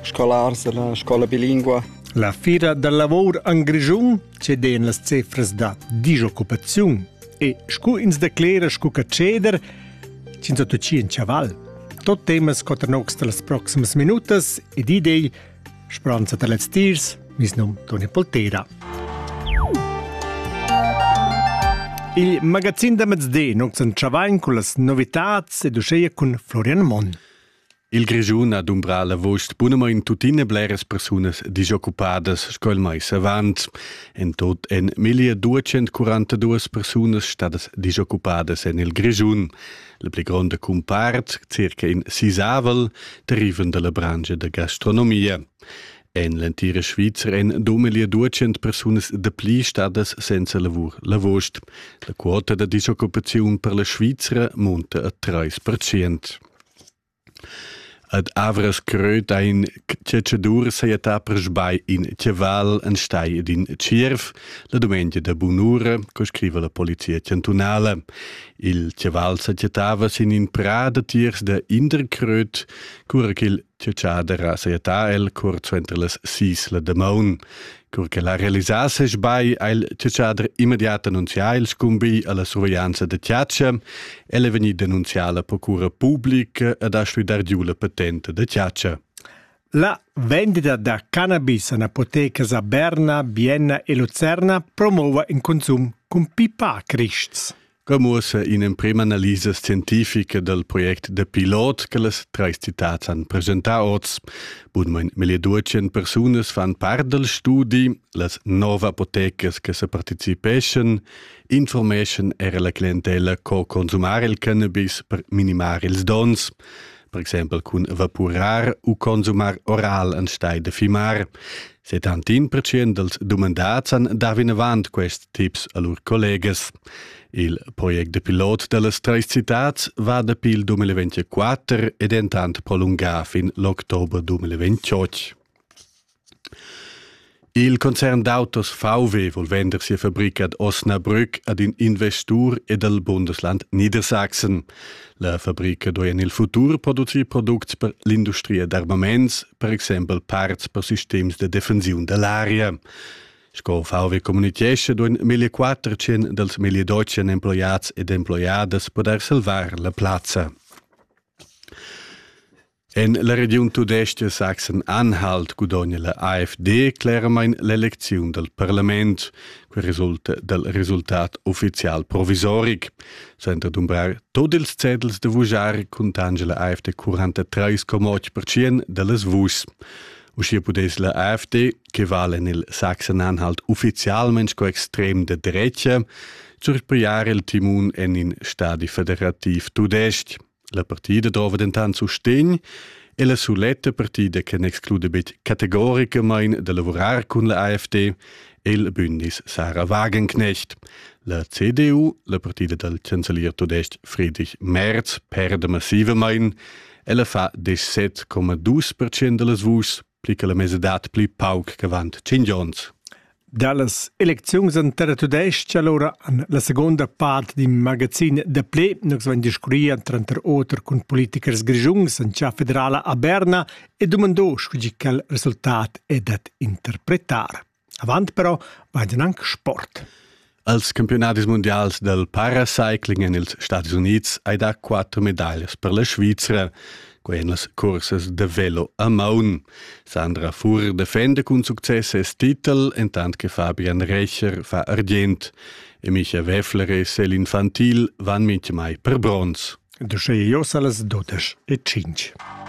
scolars, la scola bilingua. La Fira del Lavoro in Grigiun c'è den las cifras da disoccupazione e scu ins declara scu che ceder c'in sotto ci in Chaval. Tot temas coternox de las proximas minutas ed idei speranza de let's tiers, mis nom Toni Poltera. Il magazin da mezz'de nox in Chavain con las novitats ed usceia con Florian Mon. Il Grigiun ha d'umbrar la vost bunema in tutine bleres personas disoccupadas scoil mais avant. En tot en 1242 personas stadas disoccupadas en il Grigiun. La pli gronda compart, circa in Sisavel, derivan de la branche de gastronomia. En l'entira Schweizer en 2200 personas de pli stadas senza lavur la vost. La quota de disoccupazione per la Schweizer monta a 3%. Ad Avras Cröt ein Ceccedur seiata per sbai in Ceval en stai ed in Cierv, la domenica da Bunura, co scrive la polizia cantonala. Il Ceval seiatava sin in Prada tiers da Inderkröt, cura qu'il Cecciadera seiata el corzo entre las sisla de Maun. Cura che la realisasse sbai il Cecciader immediata annunzia il scumbi alla sorveglianza de Ciaccia e le veni denunciare la procura pubblica ed a studiare giù la patente de Ciaccia. La vendita da cannabis in apotecas a Berna, Bienna e Luzerna promuova in consum con pipa Christs. Come in una prima analisi scientifica del progetto de pilot che le tre città hanno presentato. Budmen 1200 persone fanno parte del studio, le 9 apotecas che si partecipano, information era la clientela co consumare il cannabis per minimare ils dons, per esempio con vaporar o consumar oral en stai de fimar. 71% dels domandats han davin avant questi tips a loro collegas. Il progetto de pilot delle tre città va da pil 2024 ed è intanto prolungato fin l'ottobre 2028. Il concern d'autos VW vuol vender sia fabbrica ad Osnabrück ad un investor e del Bundesland Niedersachsen. La fabbrica dove nel futuro produce prodotti per l'industria d'armaments, per esempio parts per sistemi di difensione dell'aria. Sco VW comunicazione dove 1400 dels 1200 employats ed employadas poter salvar la piazza. En la regione Tudestia Sachsen-Anhalt guadagna la AfD claramente l'elezione del Parlamento, che risulta del risultato ufficiale provisorico. Senza dumbrar tutti i cedels de votare contaglia la AfD 43,8% delle voci. Uscì pudes la AfD, che vale nel Sachsen-Anhalt ufficialmente con estrem de derecha, surpriare il timun en in stadi federativ Tudest. La partita trova intanto sostegno e la suletta partita che ne esclude categoricamente di lavorare con la AfD e il Bündnis Sarah Wagenknecht. La CDU, la partita del cancellier Tudest Friedrich Merz, perde massivamente e la fa 17,2% delle voci, plica la mesedat pli pauc che vant cingions. Dallas elezioni in terra tudestia, allora la seconda parte di magazine de ple, noi si discuria tra l'altro con politikers grigiungs in città federale a Berna e domandò quel risultato è da interpretare. Avanti però vanno anche sport. Als campionatis mondials del paracycling negli Stati Uniti hai da 4 medaglie per la Svizzera. Quelles corses de velo a Maun. Sandra Fur defende con successo il titolo, intanto che Fabian Recher fa argent. E Micha Weffler e Céline Fantil van mince mai per bronze. Dusceia io salas 12:05.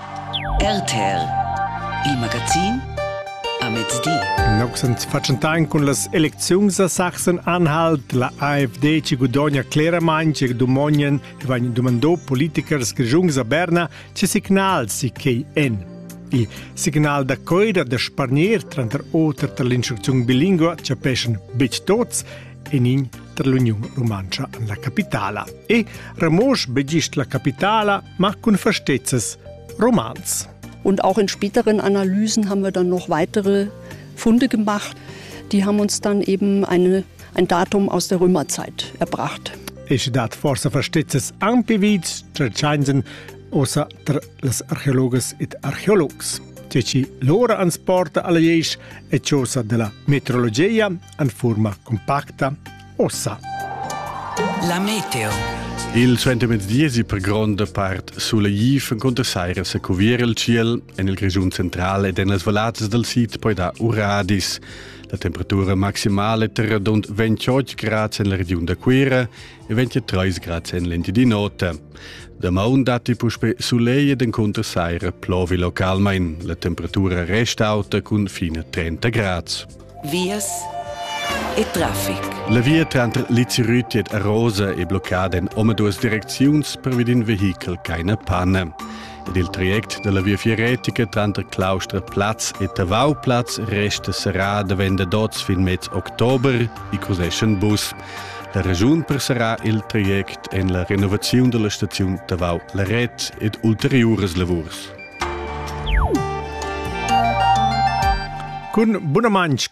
RTL, il magazin a mezz'dì. Noi facciamo con le elezioni a Sachsen-Anhalt. La AfD ci guadagna chiaramente che domani vanno domandò politikers grigiungs a Berna c'è signal si che en. Il signal da coira da sparnier tra l'instruzione bilingua ci pesce bic tots e in tra l'Unione Romancia la capitale. E Ramos begist la capitale ma con verstetzes Romans. Und auch in späteren Analysen haben wir dann noch weitere Funde gemacht. Die haben uns dann eben ein Datum aus der Römerzeit erbracht. Es dat forse verstetzes anpivits, tra Chainsen, osa tra les archeologes et archeologs. Ceci l'ora ans porta alla jesch e cosa della meteorologia in forma compacta ossa. La meteo. Il suente mezdiesi per grande part sulla Jiv in contrasaira se coviera il ciel e nel region centrale e nelle svalate del sit poi da Uradis. La temperatura maximale terrà rond 28 gradi nella regione da Quera e 23 gradi in l'ente di Nota. Demà un dati puspe soleil ed in contrasaira plovi localmein. La temperatura resta alta con fine 30 gradi. Vias e traffic. La via tra Lizirüti ed Arosa è bloccata in due direzioni per vedere in veicolo keine panne. Ed il traject della via Fieretica tra Klaustraplatz e Tavauplatz resta sarà da vende dots fin mezz ottobre i Cruzeschen Bus. La ragione per sarà il traject è la renovazione della stazione Tavau-Laret ed ulteriores lavors. Con buonamanch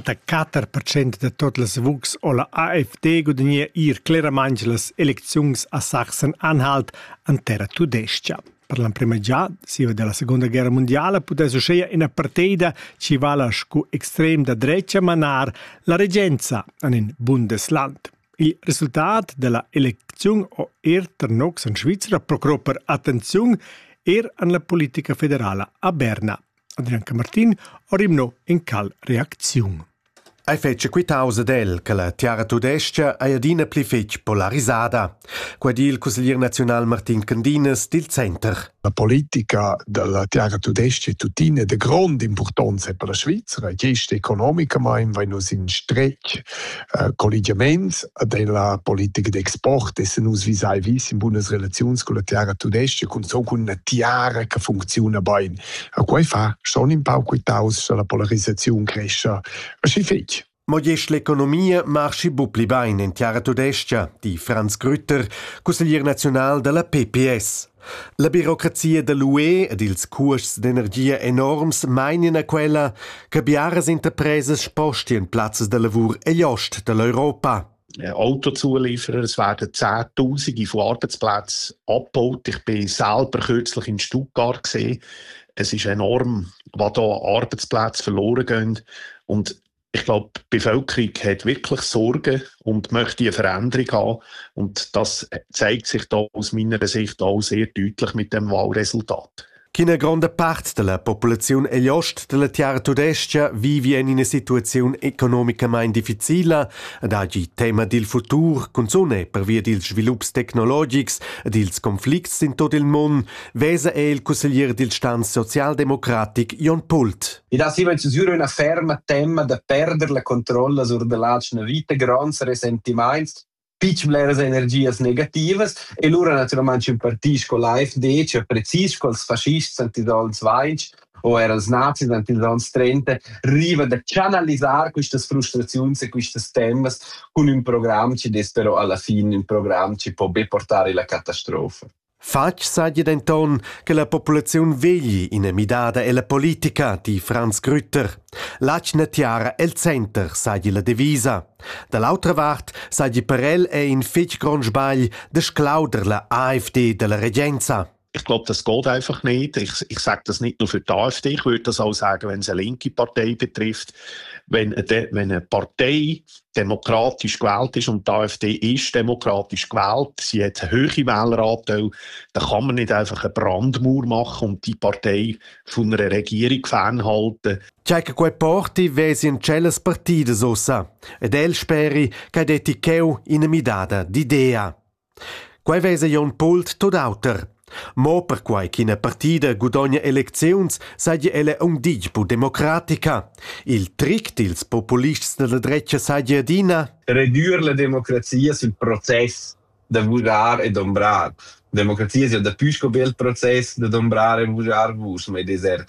44% de tot las vucs o la AfD guadagnia ir claramanch las eleczions a Sachsen-Anhalt an terra tudestia. Per la prima già, sia della Seconda Guerra Mondiale, poteva succedere in una partita ci vala scu extrem da dreccia manar la regenza in Bundesland. Il risultato della elezione o Ternox in Svizzera procurò per attenzione alla politica federale a Berna. Adrianca Martin orimno in cal reazione. Ai fece qui tausa del che la tiara tudestia è adina pli fec polarizzata. Qua di il consigliere nazionale Martin Candinas del Center. La politica della tiara tudestia è tutina di grande importanza per la Svizzera, gesta economica, ma in nos in stretch collegiamento della politica di export e se nos vis-à-vis in buone relazioni con la tiara tudestia, con so con una tiara che funziona bene. A qua fa schon in pau qui tausa la polarizzazione cresce. Si fec. Mo gest l'economia marschi bupli bain in tiara tudestia, di Franz Grütter, consigliere nazionale della PPS. La burocrazia dell'UE ed ils costs d'energia enorms meinen a quella che biaras interpreses spostien platzes de lavur e jost dell'Europa. Autozulieferer, es werden Zehntausende von Arbeitsplätzen abgebaut. Ich bin selber kürzlich in Stuttgart gesehen. Es ist enorm, was da Arbeitsplätze verloren gehen. Und ich glaube, die Bevölkerung hat wirklich Sorgen und möchte eine Veränderung haben. Und das zeigt sich da aus meiner Sicht auch sehr deutlich mit dem Wahlresultat. Una grande parte della popolazione e l'ost della tiara tudestia vive in una situazione economicamente difficile ed oggi tema del futuro con zone per via dei sviluppi tecnologici e dei conflitti in tutto il mondo, vesa è il consigliere del stand socialdemocratic Jon Pult. E da si va una ferma tema da perdere la controlla sur de lacna vita, grans resentiments, pitch energias negativas e lura naturalmente un partis con l'AfD, cioè precis con els fascists antidolz 20 o era els nazis antidolz 30, riva da canalizzare queste frustrazioni e queste temas con un programma che però alla fine un programma ci può portare alla catastrofe. Fac saglia denton che la popolazione vegli in midada e la politica di Franz Grütter. Lacna tiara el center saglia la devisa. Dall'altra part saglia per el è in fech grand sbagl de sclauder la AfD della regenza. Ich glaube, das geht einfach nicht. Ich sage das nicht nur für die AfD, ich würde das auch sagen, wenn es eine linke Partei betrifft. Wenn eine Partei demokratisch gewählt ist, und die AfD ist demokratisch gewählt, sie hat einen hohen Wähleranteil, dann kann man nicht einfach eine Brandmauer machen und die Partei von einer Regierung fernhalten. C'è che quei porti vesi in celles partite sossa, ed el speri che deticheu in midada d'idea. Quei vese Jon Pult tot auter. Mo per quai ch'ina partida gudogna elecziuns saggia ella un digpo democratica. Il trick dils populists della dreccia saggia adina. Redurre la democrazia sul processo da vujar e dombrar. Democrazia sia da più il processo da dombrar e vujar vus, ma deser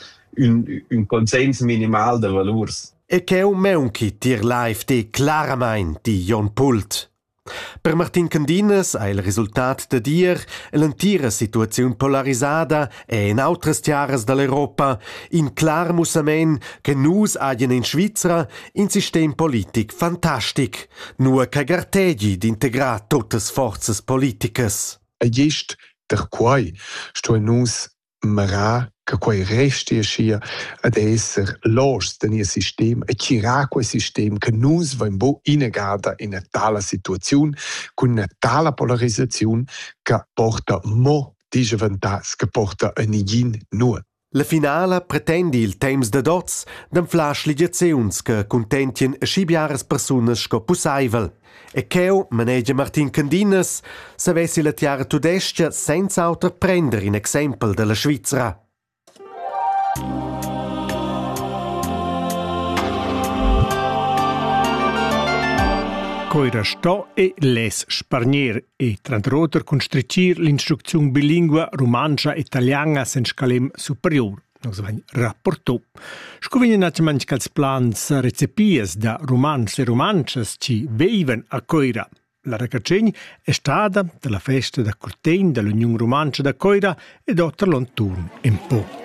un consens minimal de valurs. E che un meunchi tir l'AfD claramente di Jon Pult. Per Martin Candinas è il risultato da dir l'intera situazione polarizzata e in altre tiaras dell'Europa in clar musamen che nus agien in Svizzera un sistema politic fantastic, nur che gartegi d'integrar tutte le forze politiche. E gest der quai sto nus mara che quei resti aschia ad esser los da nia sistem e chirà quel sistem che nus vain bo inegada in una tala situazione con una tala polarizzazione che porta mo disvantags che porta a nigin nu. La finala pretendi il temps de dots d'enflasch ligiaziuns che contentien aschi biaras persunas sco pussaivel. E cheu, manegia Martin Candinas, savessi la tiara tudestia senza auter prender in exempel della Svizzera. Coira sto e les sparnier e trantroter constricir l'instruzione bilingua romancia-italiana sen scalem superior. Nos vain rapportò. Scovigna naturalmente cals plans recepies da romans e romances ci veiven a Coira. La racacegn è stata della festa da Curtegn dell'Unione Romancia da Coira e dotter l'onturn in po'.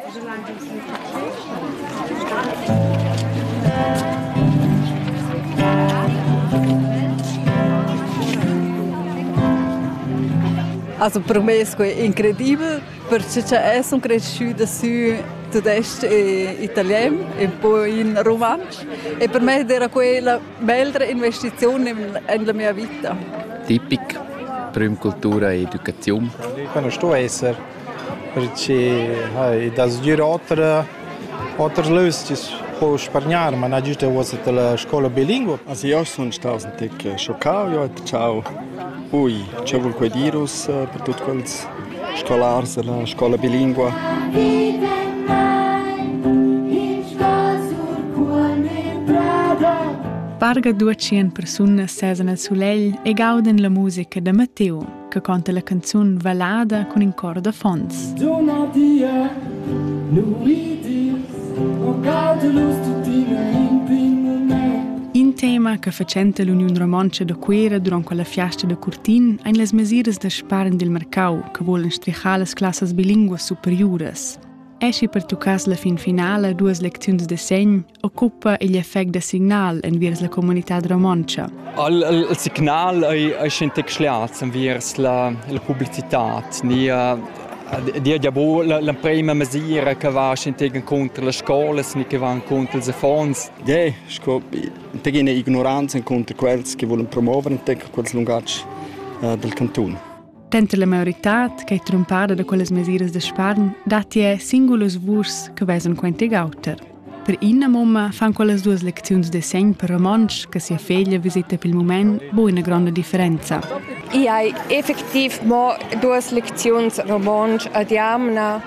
Also per me è incredibile perché sono cresciuta su tedesco e italiano e poi in romanzo e per me era quella bella investizione nella mia vita. Tipico, prima cultura e educazione. Quando sto a essere perché da sgiro altre löst può spargnare ma non giusto che la scuola bilingue. Also io sono stato un po' scioccato, io ho detto ui, c'è quel virus per tutti quelli scolari della scuola bilingue. Parga 200 persone sesen al soleil e gauden la musica da Matteo, che canta la canzone Valada con un coro da fons. In tema che facente l'Unione Romancia da Quera durante quella fiesta da Curtin ein les mesiras da sparen del mercau che volen strichar las classes bilinguas superiores. Esci per tucas la fin finale duas leczioni de segn occupa gli effect da signal en viers la comunità romancia. Il signal è scente schliaz en viers la pubblicità. Die la prima misura che va scente contro le scuole, ni che va contro i fonds. Ja, te gene ignoranza contro quelli che vogliono promuovere quel lungaggio del canton. Dentro la majorità che è trompata da quelle misure de sparn, dati è singulos vurs che vesen quente gauter. Per inna momma fan quelle due lezioni de segn per romansch che si affeglia visita per il moment bo una grande differenza. I hai effettivamente due lezioni romansch a diamna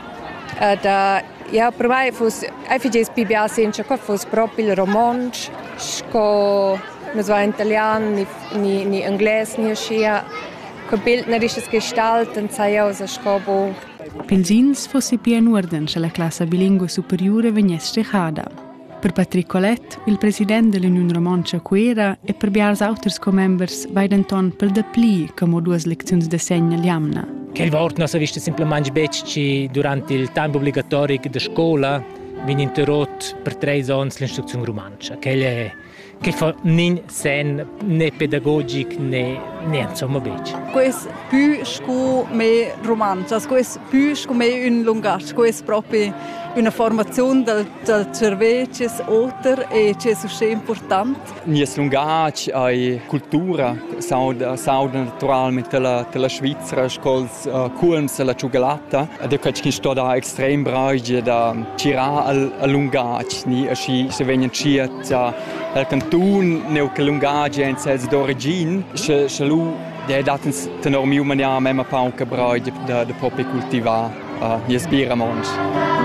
da ja per me fosse effigies PBA senza che fosse proprio il romansch sco non so italiano ni inglese ni scia che bildnerisches Gestalten sei aus a scobo. Pilsins fosse più in ordine se la classe bilingue superiore venisse strichada. Per Patrick Collet, il presidente dell'Unione Romancia Quera e per biars auters co-members vaidenton per da pli come due lezioni de segna liamna. Che il vort non si viste semplicemente becci durante il tempo obbligatorio della scuola viene interrotto per 3 anni l'istruzione romancia, che fa né sen né pedagogico né insomma becci. Questo più scu me romancia, questo più scu me un lungaggio, questo proprio una formazione del cervello oltre e che è importante. Nies lungaggio e cultura sauda naturalmente la Svizzera scols culms la cioccolata ed è che sto da estrem brage da cirà al lungaggio ni asci se venien ciet al canton neu che lungaggio in senso d'origine se lu de datens tenor miu mania mema pauca brage da proprio cultivare nies biramonch.